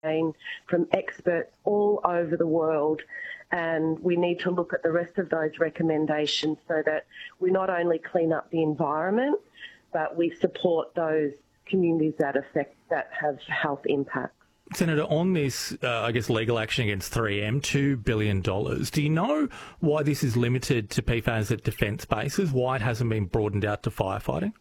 from experts all over the world, and we need to look at the rest of those recommendations so that we not only clean up the environment, but we support those communities that have health impacts. Senator, on this, legal action against 3M, $2 billion, do you know why this is limited to PFAS at defence bases, why it hasn't been broadened out to firefighting?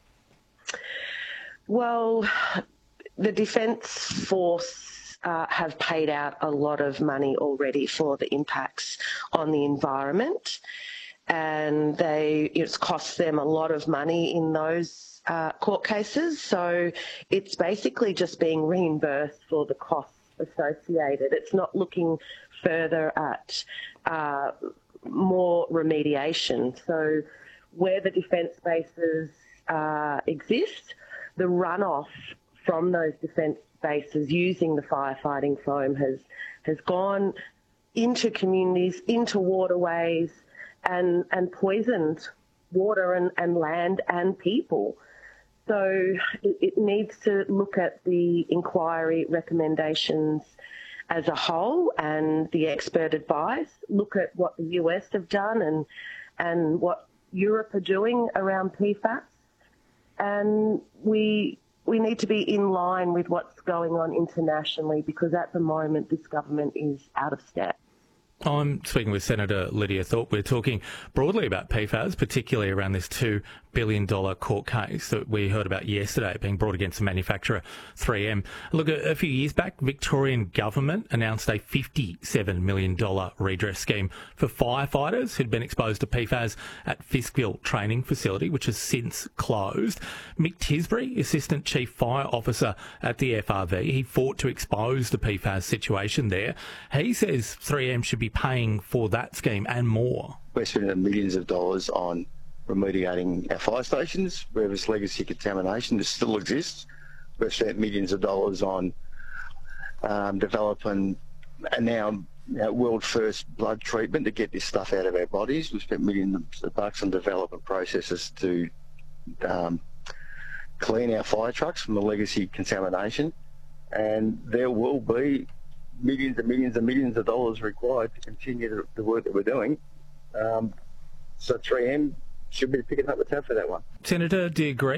Well, the Defence Force have paid out a lot of money already for the impacts on the environment, and it's cost them a lot of money in those court cases. So it's basically just being reimbursed for the costs associated. It's not looking further at more remediation. So where the defence bases exist, the runoff from those defence bases using the firefighting foam has gone into communities, into waterways, and poisoned water and land and people. So it needs to look at the inquiry recommendations as a whole and the expert advice, look at what the US have done and what Europe are doing around PFAS. And we need to be in line with what's going on internationally, because at the moment this government is out of step. I'm speaking with Senator Lydia Thorpe. We're talking broadly about PFAS, particularly around this $2 billion court case that we heard about yesterday being brought against the manufacturer 3M. Look, a few years back, Victorian government announced a $57 million redress scheme for firefighters who'd been exposed to PFAS at Fiskville Training Facility, which has since closed. Mick Tisbury, Assistant Chief Fire Officer at the FRV, he fought to expose the PFAS situation there. He says 3M should be paying for that scheme and more. We're spending millions of dollars on remediating our fire stations where this legacy contamination that still exists. We've spent millions of dollars on developing a now world first blood treatment to get this stuff out of our bodies. We've spent millions of bucks on developing processes to clean our fire trucks from the legacy contamination, and there will be millions and millions and millions of dollars required to continue the work that we're doing. So 3M should be picking up the tab for that one. Senator, do you agree